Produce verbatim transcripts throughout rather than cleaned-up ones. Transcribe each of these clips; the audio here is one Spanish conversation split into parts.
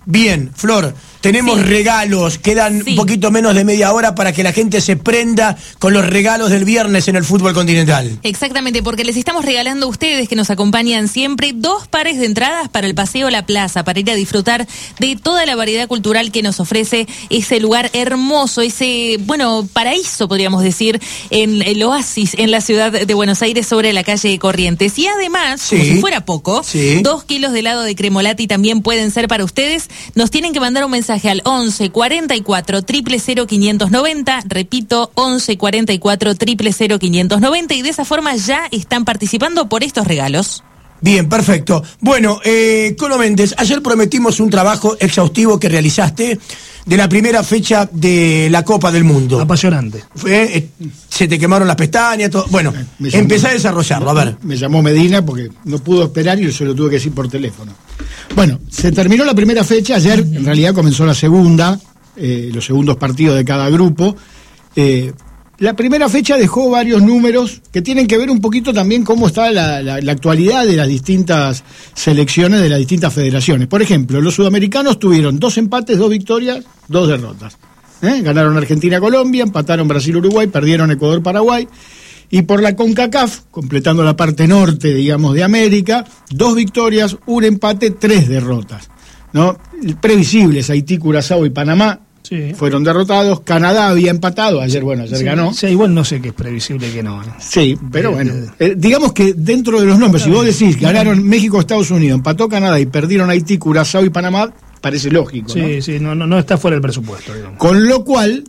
Bien, Flor, tenemos sí. regalos, quedan sí. un poquito menos de media hora para que la gente se prenda con los regalos del viernes en el fútbol continental. Exactamente, porque les estamos regalando a ustedes que nos acompañan siempre dos pares de entradas para el Paseo La Plaza, para ir a disfrutar de toda la variedad cultural que nos ofrece ese lugar hermoso, ese, bueno, paraíso podríamos decir, en el oasis en la ciudad de Buenos Aires sobre la calle Corrientes. Y además, sí. como si fuera poco, sí. dos kilos de helado de Cremolati también pueden ser para ustedes. Nos tienen que mandar un mensaje al once cuarenta y cuatro, cero cero cero, quinientos noventa, repito, once cuarenta y cuatro, cero cero cero, quinientos noventa, y de esa forma ya están participando por estos regalos. Bien, perfecto. Bueno, eh, Colo Méndez, ayer prometimos un trabajo exhaustivo que realizaste de la primera fecha de la Copa del Mundo. Apasionante. Fue, eh, se te quemaron las pestañas, todo. Bueno, llamó, empecé a desarrollarlo, a ver. Me llamó Medina porque no pudo esperar y yo se lo tuve que decir por teléfono. Bueno, se terminó la primera fecha, ayer en realidad comenzó la segunda, eh, los segundos partidos de cada grupo. Eh, La primera fecha dejó varios números que tienen que ver un poquito también cómo está la, la, la actualidad de las distintas selecciones, de las distintas federaciones. Por ejemplo, los sudamericanos tuvieron dos empates, dos victorias, dos derrotas. ¿Eh? Ganaron Argentina-Colombia, empataron Brasil-Uruguay, perdieron Ecuador-Paraguay. Y por la CONCACAF, completando la parte norte, digamos, de América, dos victorias, un empate, tres derrotas, ¿no? Previsibles, Haití, Curazao y Panamá. Sí. Fueron derrotados. Canadá había empatado ayer, bueno, ayer sí, ganó. Sí, igual no sé qué es previsible que no. ¿eh? Sí, pero bueno, eh, digamos que dentro de los nombres, si vos decís ganaron México, Estados Unidos, empató Canadá y perdieron Haití, Curazao y Panamá, parece lógico, sí, ¿no? Sí, sí, no, no, no está fuera del presupuesto, digamos. Con lo cual,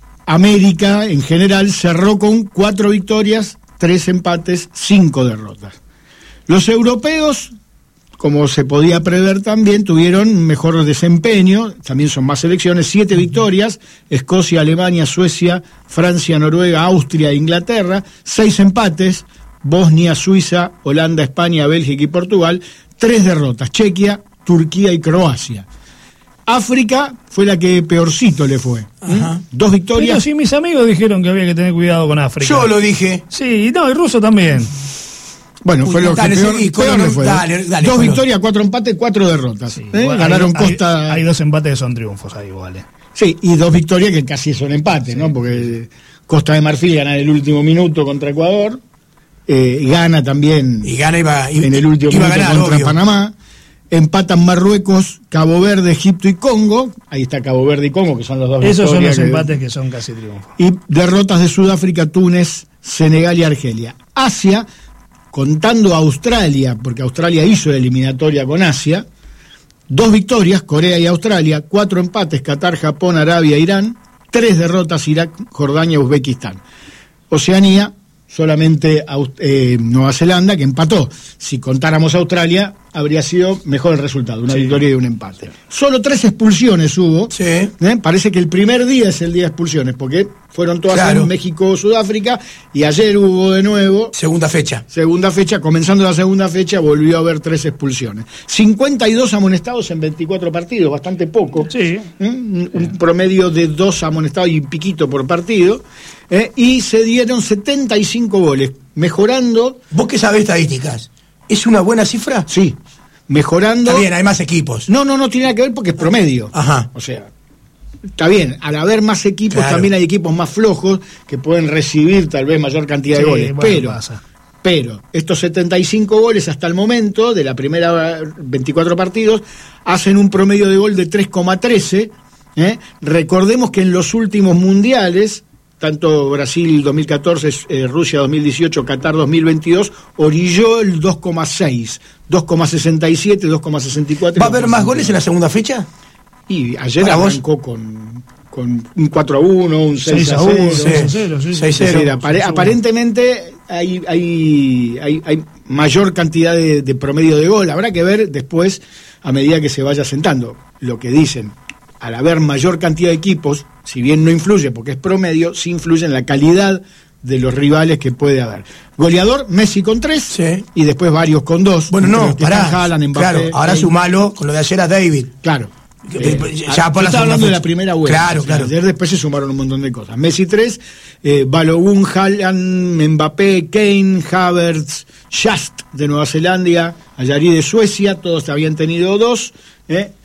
América en general cerró con cuatro victorias, tres empates, cinco derrotas. Los europeos, como se podía prever también, tuvieron mejor desempeño, también son más selecciones, siete victorias, Escocia, Alemania, Suecia, Francia, Noruega, Austria e Inglaterra, seis empates, Bosnia, Suiza, Holanda, España, Bélgica y Portugal, tres derrotas, Chequia, Turquía y Croacia. África fue la que peorcito le fue. Ajá. Dos victorias. Pero sí, mis amigos dijeron que había que tener cuidado con África. Yo lo dije. Sí, no, el ruso también. Bueno, Uy, fue lo dale, que peor, sí, peor le fue. Dale, dale, Dos Colo. victorias, cuatro empates, cuatro derrotas. Sí, ¿eh? bueno, Ganaron hay, Costa. Hay, hay dos empates que son triunfos ahí, iguales. Sí, y dos victorias que casi son empates, sí, ¿no? Porque Costa de Marfil gana en el último minuto contra Ecuador, eh, gana también y gana iba, iba, en el último iba minuto ganar, contra obvio. Panamá. Empatan Marruecos, Cabo Verde, Egipto y Congo. Ahí está Cabo Verde y Congo, que son los dos. Esos son los que... empates que son casi triunfos. Y derrotas de Sudáfrica, Túnez, Senegal y Argelia. Asia, contando a Australia, porque Australia hizo la eliminatoria con Asia, dos victorias, Corea y Australia, cuatro empates, Qatar, Japón, Arabia, Irán, tres derrotas, Irak, Jordania, Uzbekistán. Oceanía, solamente eh, Nueva Zelanda, que empató. Si contáramos a Australia, habría sido mejor el resultado, una sí. victoria y un empate. Solo tres expulsiones hubo. Sí. ¿eh? Parece que el primer día es el día de expulsiones, porque fueron todas claro. en México, Sudáfrica, y ayer hubo de nuevo... Segunda fecha. Segunda fecha, comenzando la segunda fecha, volvió a haber tres expulsiones. cincuenta y dos amonestados en veinticuatro partidos, bastante poco. Sí. ¿eh? Un, un promedio de dos amonestados y un piquito por partido. ¿eh? Y se dieron setenta y cinco goles, mejorando... ¿Vos qué sabés estadísticas? ¿Es una buena cifra? Sí, mejorando... Está bien, hay más equipos. No, no, no tiene nada que ver porque es promedio. Ajá. O sea, está bien, al haber más equipos, claro. también hay equipos más flojos que pueden recibir tal vez mayor cantidad sí, de goles. Bueno, pero, pasa. pero estos setenta y cinco goles hasta el momento, de la primera veinticuatro partidos, hacen un promedio de gol de tres coma trece. ¿eh? Recordemos que en los últimos mundiales... tanto Brasil dos mil catorce, eh, Rusia dos mil dieciocho, Qatar dos mil veintidós, orilló el dos coma seis, dos coma sesenta y siete, dos coma sesenta y cuatro. ¿Va a haber más goles en la segunda fecha? Y ayer Para arrancó vos. con, con un cuatro a uno, un seis a cero. seis a cero, sí. seis a cero. Es decir, apare- aparentemente hay, hay, hay, hay mayor cantidad de, de promedio de gol. Habrá que ver después, a medida que se vaya sentando, lo que dicen. Al haber mayor cantidad de equipos, si bien no influye porque es promedio, sí influye en la calidad de los rivales que puede haber. Goleador, Messi con tres, sí. y después varios con dos. Bueno, no, pará, Haaland, Mbappé, claro, ahora sumalo con lo de ayer a David. Claro. Eh, eh, ya por la está hablando fecha. de la primera vuelta. Claro, claro. Ayer después se sumaron un montón de cosas. Messi tres, eh, Balogun, Haaland, Mbappé, Kane, Havertz, Just de Nueva Zelanda, Ayari de Suecia, todos habían tenido dos, eh,